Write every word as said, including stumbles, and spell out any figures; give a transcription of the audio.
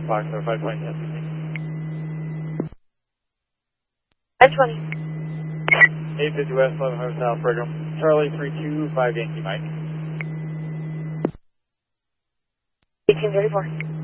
Foxtrot five twenty, ten fifteen. ten twenty. eight fifty West, eleven hundred South, Brigham. Charlie three two five Yankee Mike. eighteen thirty-four.